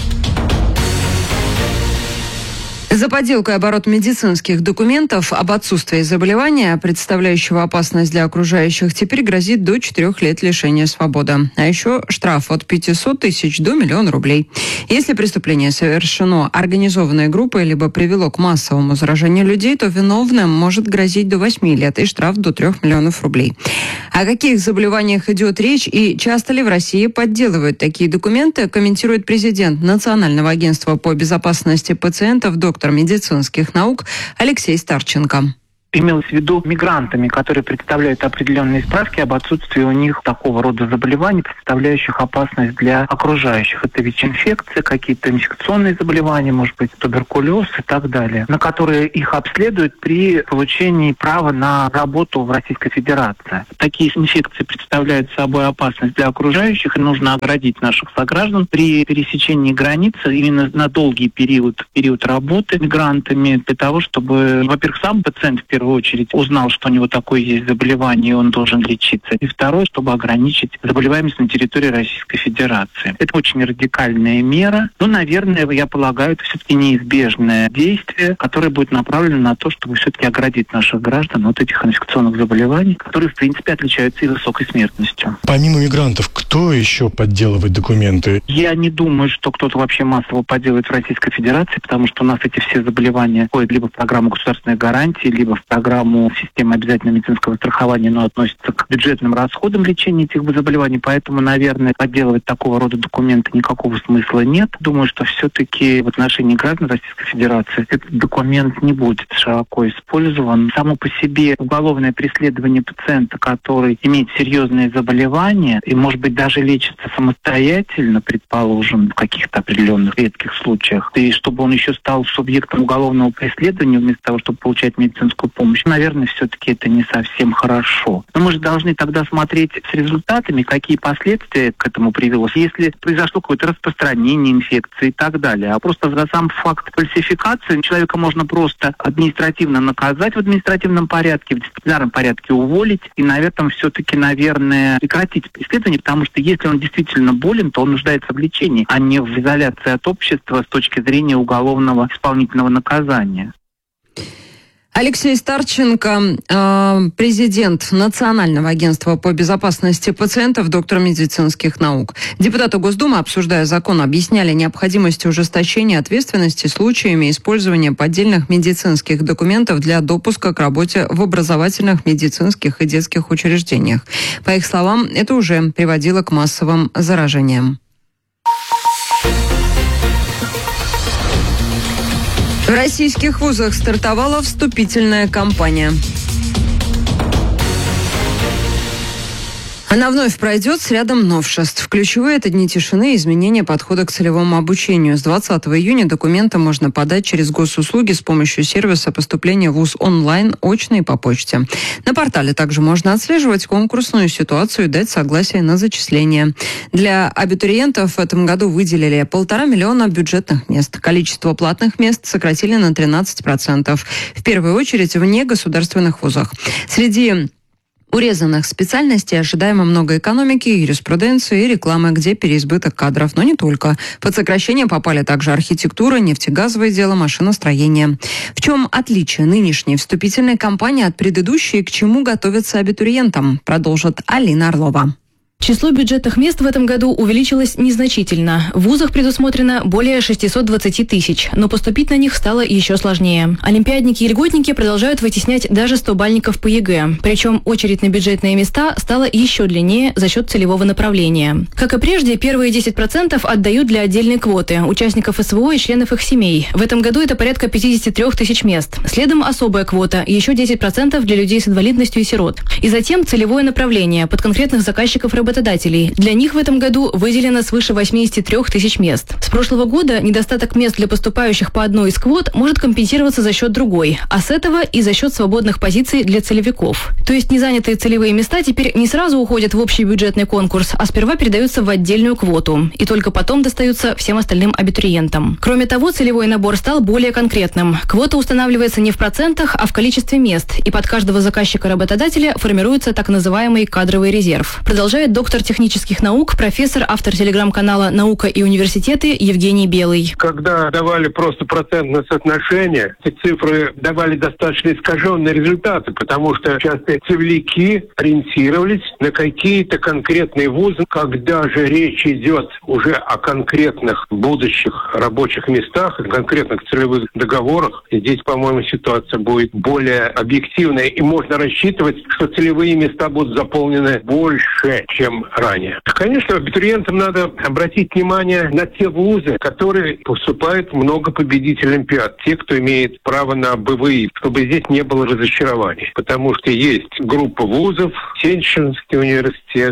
За подделку и оборот медицинских документов об отсутствии заболевания, представляющего опасность для окружающих, теперь грозит до 4 лет лишения свободы. А еще штраф от 500 тысяч до 1 000 000 рублей. Если преступление совершено организованной группой либо привело к массовому заражению людей, то виновным может грозить до 8 лет и штраф до 3 миллионов рублей. О каких заболеваниях идет речь и часто ли в России подделывают такие документы, комментирует президент Национального агентства по безопасности пациентов, доктор медицинских наук Алексей Старченко. Имелось в виду мигрантами, которые представляют определенные справки об отсутствии у них такого рода заболеваний, представляющих опасность для окружающих. Это ВИЧ-инфекция, какие-то инфекционные заболевания, может быть, туберкулез и так далее, на которые их обследуют при получении права на работу в Российской Федерации. Такие инфекции представляют собой опасность для окружающих, и нужно оградить наших сограждан при пересечении границы именно на долгий период работы мигрантами, для того, чтобы, во-первых, сам пациент в первую очередь узнал, что у него такое есть заболевание, и он должен лечиться. И второе, чтобы ограничить заболеваемость на территории Российской Федерации. Это очень радикальная мера. Но, наверное, я полагаю, это все-таки неизбежное действие, которое будет направлено на то, чтобы все-таки оградить наших граждан от этих инфекционных заболеваний, которые, в принципе, отличаются и высокой смертностью. Помимо мигрантов, кто еще подделывает документы? Я не думаю, что кто-то вообще массово подделывает в Российской Федерации, потому что у нас эти все заболевания входят либо в программу государственной гарантии, либо в программу системы обязательного медицинского страхования, но относится к бюджетным расходам лечения этих заболеваний, поэтому, наверное, подделывать такого рода документы никакого смысла нет. Думаю, что все-таки в отношении граждан Российской Федерации этот документ не будет широко использован. Само по себе уголовное преследование пациента, который имеет серьезные заболевания и, может быть, даже лечится самостоятельно, предположим, в каких-то определенных редких случаях, и чтобы он еще стал субъектом уголовного преследования вместо того, чтобы получать медицинскую помощь, наверное, все-таки это не совсем хорошо. Но мы же должны тогда смотреть с результатами, какие последствия к этому привело. Если произошло какое-то распространение инфекции и так далее, а просто за сам факт фальсификации человека можно просто административно наказать в административном порядке, в дисциплинарном порядке уволить и на этом все-таки, наверное, прекратить преследование, потому что если он действительно болен, то он нуждается в лечении, а не в изоляции от общества с точки зрения уголовного исполнительного наказания. Алексей Старченко, президент Национального агентства по безопасности пациентов, доктор медицинских наук. Депутаты Госдумы, обсуждая закон, объясняли необходимость ужесточения ответственности случаями использования поддельных медицинских документов для допуска к работе в образовательных, медицинских и детских учреждениях. По их словам, это уже приводило к массовым заражениям. В российских вузах стартовала вступительная кампания. Она вновь пройдет с рядом новшеств. Ключевые – это дни тишины и изменения подхода к целевому обучению. С 20 июня документы можно подать через госуслуги с помощью сервиса поступления в вуз онлайн, очно и по почте. На портале также можно отслеживать конкурсную ситуацию и дать согласие на зачисление. Для абитуриентов в этом году выделили 1,5 миллиона бюджетных мест. Количество платных мест сократили на 13%. В первую очередь в негосударственных вузах. Среди урезанных специальностей ожидаемо много экономики, юриспруденции и рекламы, где переизбыток кадров, но не только. Под сокращение попали также архитектура, нефтегазовое дело, машиностроение. В чем отличие нынешней вступительной кампании от предыдущей, к чему готовятся абитуриентам, продолжит Алина Орлова. Число бюджетных мест в этом году увеличилось незначительно. В вузах предусмотрено более 620 тысяч, но поступить на них стало еще сложнее. Олимпиадники и льготники продолжают вытеснять даже 100-бальников по ЕГЭ. Причем очередь на бюджетные места стала еще длиннее за счет целевого направления. Как и прежде, первые 10% отдают для отдельной квоты – участников СВО и членов их семей. В этом году это порядка 53 тысяч мест. Следом особая квота – еще 10% для людей с инвалидностью и сирот. И затем целевое направление под конкретных заказчиков-работодателей. работодателей. Для них в этом году выделено свыше 83 тысяч мест. С прошлого года недостаток мест для поступающих по одной из квот может компенсироваться за счет другой, а с этого и за счет свободных позиций для целевиков. То есть незанятые целевые места теперь не сразу уходят в общий бюджетный конкурс, а сперва передаются в отдельную квоту, и только потом достаются всем остальным абитуриентам. Кроме того, целевой набор стал более конкретным. Квота устанавливается не в процентах, а в количестве мест, и под каждого заказчика-работодателя формируется так называемый кадровый резерв. Продолжает доктор технических наук, профессор, автор телеграм-канала «Наука и университеты» Евгений Белый. Когда давали просто процентное соотношение, эти цифры давали достаточно искаженные результаты, потому что часто целевики ориентировались на какие-то конкретные вузы. Когда же речь идет уже о конкретных будущих рабочих местах, о конкретных целевых договорах, здесь, по-моему, ситуация будет более объективная, и можно рассчитывать, что целевые места будут заполнены больше, чем ранее. Конечно, абитуриентам надо обратить внимание на те вузы, которые поступают много победителей Олимпиад, те, кто имеет право на БВИ, чтобы здесь не было разочарований. Потому что есть группа вузов, Сенчинский университет,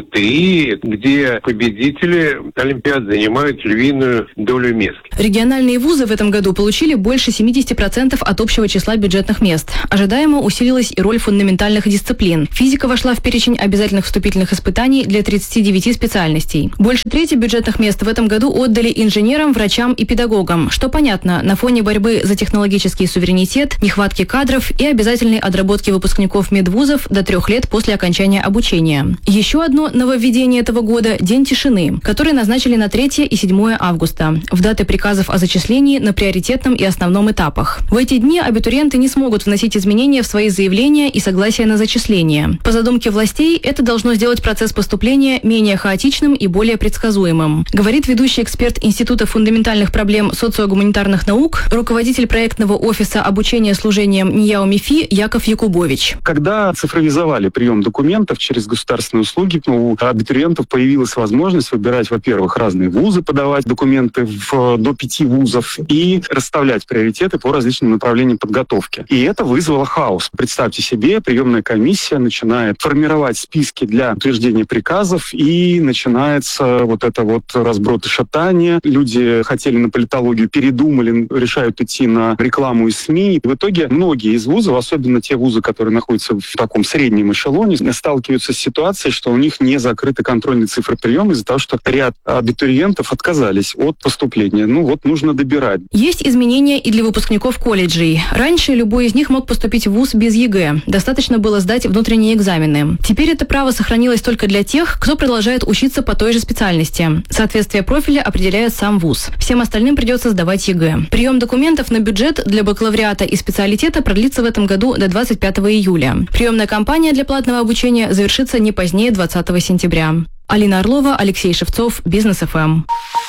МФТИ, где победители Олимпиад занимают львиную долю мест. Региональные вузы в этом году получили больше 70% от общего числа бюджетных мест. Ожидаемо усилилась и роль фундаментальных дисциплин. Физика вошла в перечень обязательных вступительных испытаний для 39 специальностей. Больше трети бюджетных мест в этом году отдали инженерам, врачам и педагогам, что понятно на фоне борьбы за технологический суверенитет, нехватки кадров и обязательной отработки выпускников медвузов до 3 лет после окончания обучения. Еще одно нововведение этого года – День тишины, который назначили на 3 и 7 августа, в даты приказов о зачислении на приоритетном и основном этапах. В эти дни абитуриенты не смогут вносить изменения в свои заявления и согласия на зачисление. По задумке властей, это должно сделать процесс поступления менее хаотичным и более предсказуемым, говорит ведущий эксперт Института фундаментальных проблем социогуманитарных наук, руководитель проектного офиса обучения служением НИЯО МИФИ Яков Якубович. Когда цифровизовали прием документов через государственные услуги, у абитуриентов появилась возможность выбирать, во-первых, разные вузы, подавать документы до 5 вузов и расставлять приоритеты по различным направлениям подготовки. И это вызвало хаос. Представьте себе, приемная комиссия начинает формировать списки для утверждения приказов, и начинается вот это вот разброд и шатание. Люди хотели на политологию, передумали, решают идти на рекламу и СМИ. И в итоге многие из вузов, особенно те вузы, которые находятся в таком среднем эшелоне, сталкиваются с ситуацией, что у них не закрыты контрольные цифры приема из-за того, что ряд абитуриентов отказались от поступления. Нужно добирать. Есть изменения и для выпускников колледжей. Раньше любой из них мог поступить в вуз без ЕГЭ. Достаточно было сдать внутренние экзамены. Теперь это право сохранилось только для тех, кто продолжает учиться по той же специальности. Соответствие профиля определяет сам вуз. Всем остальным придется сдавать ЕГЭ. Прием документов на бюджет для бакалавриата и специалитета продлится в этом году до 25 июля. Приемная кампания для платного обучения завершится не позднее 20 сентября. Алина Орлова, Алексей Шевцов, Бизнес ФМ.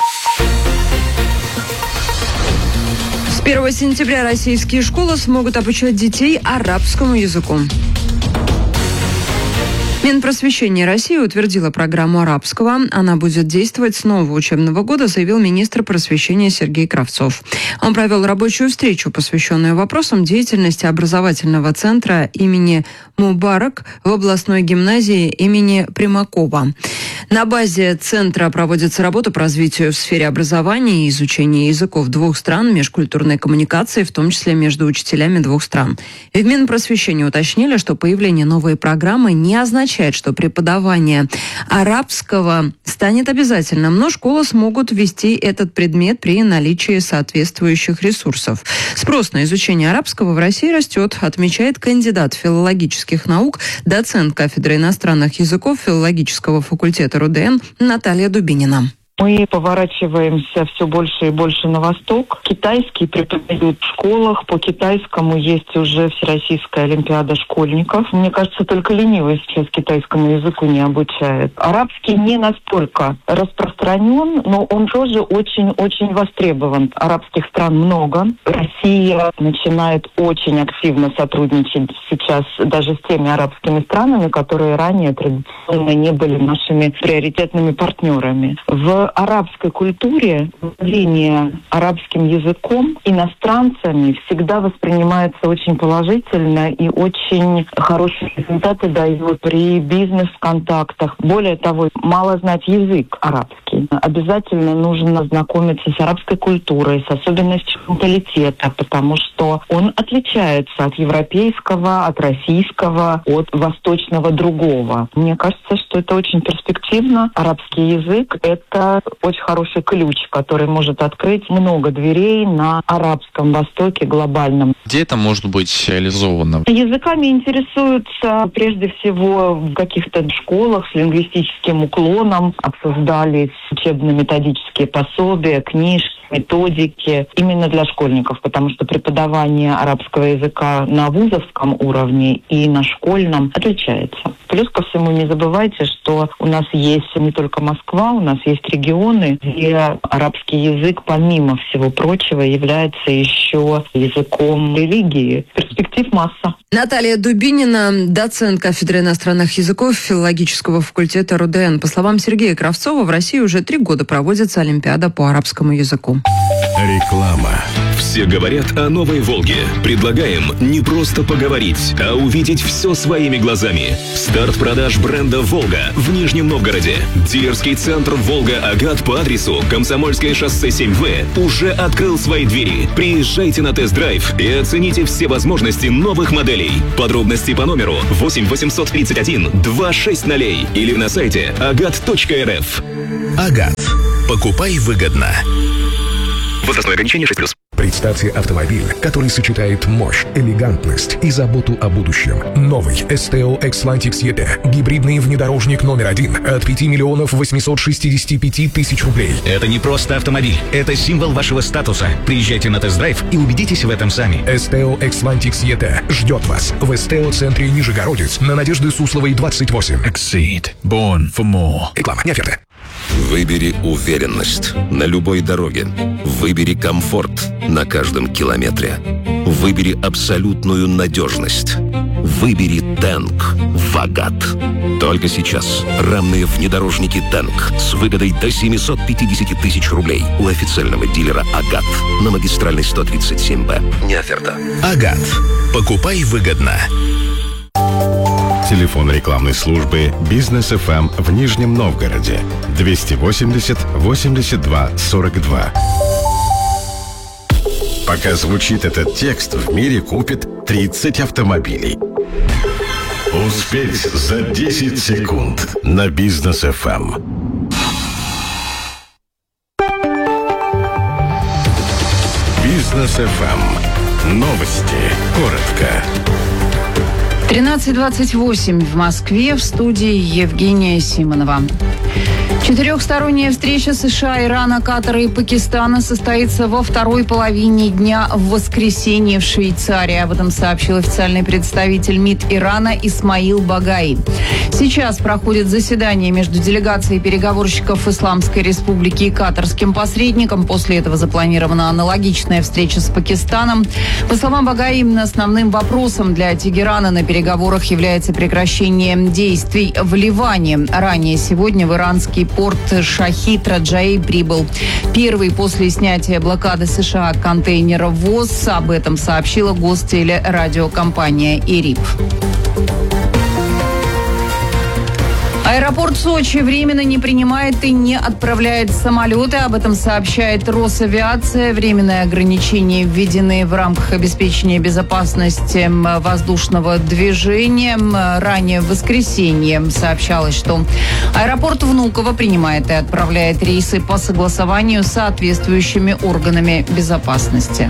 С 1 сентября российские школы смогут обучать детей арабскому языку. Минпросвещение России утвердила программу арабского. Она будет действовать с нового учебного года, заявил министр просвещения Сергей Кравцов. Он провел рабочую встречу, посвященную вопросам деятельности образовательного центра имени Мубарак в областной гимназии имени Примакова. На базе центра проводится работа по развитию в сфере образования и изучения языков двух стран, межкультурной коммуникации, в том числе между учителями двух стран. В Минпросвещении уточнили, что появление новой программы не означает, что преподавание арабского станет обязательным, но школы смогут ввести этот предмет при наличии соответствующих ресурсов. Спрос на изучение арабского в России растет, отмечает кандидат филологических наук, доцент кафедры иностранных языков филологического факультета РУДН Наталья Дубинина. Мы поворачиваемся все больше и больше на восток. Китайский преподают в школах. По китайскому есть уже Всероссийская олимпиада школьников. Мне кажется, только ленивый сейчас китайскому языку не обучает. Арабский не настолько распространен, но он тоже очень-очень востребован. Арабских стран много. Россия начинает очень активно сотрудничать сейчас даже с теми арабскими странами, которые ранее традиционно не были нашими приоритетными партнерами. В в арабской культуре владение арабским языком иностранцами всегда воспринимается очень положительно и очень хорошие результаты дает при бизнес-контактах. Более того, мало знать язык арабский. Обязательно нужно знакомиться с арабской культурой, с особенностями менталитета, потому что он отличается от европейского, от российского, от восточного другого. Мне кажется, что это очень перспективно. Арабский язык — это очень хороший ключ, который может открыть много дверей на Арабском Востоке глобальном. Где это может быть реализовано? Языками интересуются прежде всего в каких-то школах с лингвистическим уклоном. Обсуждались учебно-методические пособия, книжки, методики именно для школьников, потому что преподавание арабского языка на вузовском уровне и на школьном отличается. Плюс ко всему не забывайте, что у нас есть не только Москва, у нас есть регионы, где арабский язык, помимо всего прочего, является еще языком религии. Перспектив масса. Наталья Дубинина, доцент кафедры иностранных языков филологического факультета РУДН. По словам Сергея Кравцова, в России уже 3 года проводится Олимпиада по арабскому языку. Реклама. Все говорят о новой «Волге». Предлагаем не просто поговорить, а увидеть все своими глазами. Старт продаж бренда «Волга» в Нижнем Новгороде. Дилерский центр «Волга-Агат» по адресу Комсомольское шоссе 7В уже открыл свои двери. Приезжайте на тест-драйв и оцените все возможности новых моделей. Подробности по номеру 8 831 260 или на сайте agat.rf. «Агат». Покупай выгодно. Возрастное ограничение 6+. Представьте автомобиль, который сочетает мощь, элегантность и заботу о будущем. Новый STO Xlantix ET. Гибридный внедорожник номер 1 от 5 миллионов 865 тысяч рублей. Это не просто автомобиль. Это символ вашего статуса. Приезжайте на тест-драйв и убедитесь в этом сами. STO Xlantix ET ждет вас в STO-центре Нижегородец на Надежды Сусловой, 28. Exceed. Born for more. Реклама, не оферта. Выбери уверенность на любой дороге. Выбери комфорт на каждом километре. Выбери абсолютную надежность. Выбери Тэнк в «Агат». Только сейчас рамные внедорожники Тэнк с выгодой до 750 тысяч рублей у официального дилера «Агат» на магистральной 137Б. Не оферта. «Агат». Покупай выгодно. Телефон рекламной службы «Бизнес ФМ» в Нижнем Новгороде 280 82 42. Пока звучит этот текст, в мире купят 30 автомобилей. Успеть за 10 секунд на «Бизнес ФМ». «Бизнес ФМ». Новости. Коротко. 13:28 в Москве, в студии Евгения Симонова. Четырехсторонняя встреча США, Ирана, Катара и Пакистана состоится во второй половине дня в воскресенье в Швейцарии. Об этом сообщил официальный представитель МИД Ирана Исмаил Багаи. Сейчас проходит заседание между делегацией переговорщиков Исламской Республики и катарским посредником. После этого запланирована аналогичная встреча с Пакистаном. По словам Багаи, основным вопросом для Тегерана на переговорах является прекращение действий в Ливане. Ранее сегодня в иранский порт Шахид Раджаи прибыл первый после снятия блокады США контейнера ВОЗ. Об этом сообщила гостелерадиокомпания «ИРИП». Аэропорт Сочи временно не принимает и не отправляет самолеты. Об этом сообщает Росавиация. Временные ограничения введены в рамках обеспечения безопасности воздушного движения. Ранее в воскресенье сообщалось, что аэропорт Внуково принимает и отправляет рейсы по согласованию с соответствующими органами безопасности.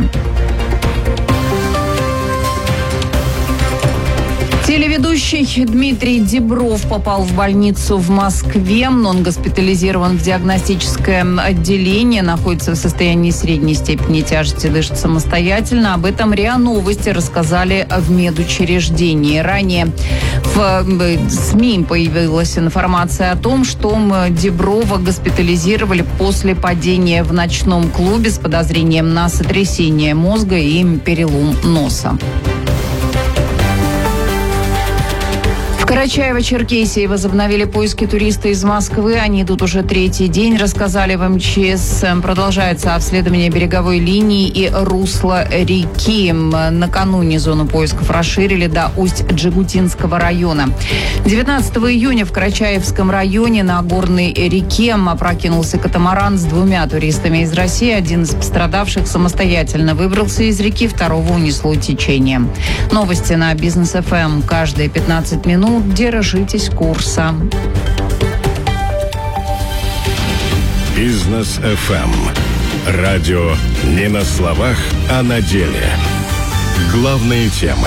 Телеведущий Дмитрий Дибров попал в больницу в Москве. Он госпитализирован в диагностическое отделение, находится в состоянии средней степени тяжести, дышит самостоятельно. Об этом РИА Новости рассказали в медучреждении. Ранее в СМИ появилась информация о том, что Диброва госпитализировали после падения в ночном клубе с подозрением на сотрясение мозга и перелом носа. В Карачаево-Черкесии возобновили поиски туриста из Москвы. Они идут уже третий день, рассказали в МЧС. Продолжается обследование береговой линии и русла реки. Накануне зону поисков расширили до Усть-Джигутинского района. 19 июня в Карачаевском районе на горной реке опрокинулся катамаран с 2 туристами из России. Один из пострадавших самостоятельно выбрался из реки, второго унесло течение. Новости на Бизнес ФМ. Каждые 15 минут. Держитесь курса. Бизнес ФМ. Радио не на словах, а на деле. Главные темы.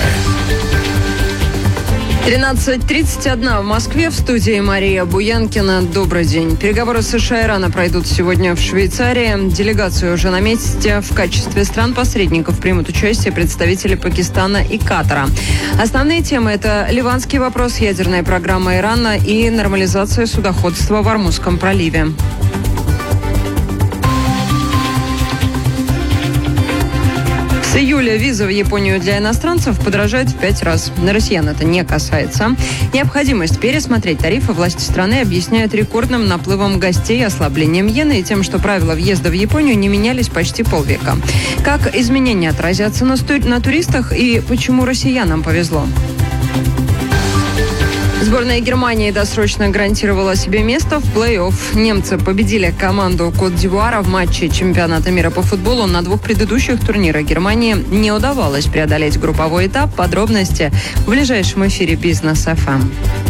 13:31 в Москве. В студии Мария Буянкина. Добрый день. Переговоры США и Ирана пройдут сегодня в Швейцарии. Делегация уже на месте. В качестве стран-посредников примут участие представители Пакистана и Катара. Основные темы – это ливанский вопрос, ядерная программа Ирана и нормализация судоходства в Ормузском проливе. С июля виза в Японию для иностранцев подорожает в 5 раз. На россиян это не касается. Необходимость пересмотреть тарифы власти страны объясняют рекордным наплывом гостей, ослаблением иены и тем, что правила въезда в Японию не менялись почти полвека. Как изменения отразятся на туристах и почему россиянам повезло? Сборная Германии досрочно гарантировала себе место в плей-офф. Немцы победили команду Кот-д'Ивуара в матче чемпионата мира по футболу. На 2 предыдущих турнирах Германии не удавалось преодолеть групповой этап. Подробности в ближайшем эфире Бизнес ФМ.